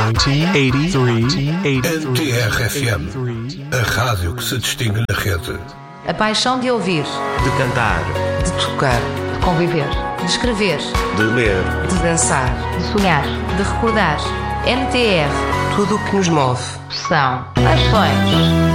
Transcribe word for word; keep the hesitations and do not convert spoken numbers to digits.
N T R F M, a rádio que se distingue na rede. A paixão de ouvir, de cantar, de tocar, de conviver, de escrever, de ler, de dançar, de sonhar, de recordar. N T R, tudo o que nos move. São paixões.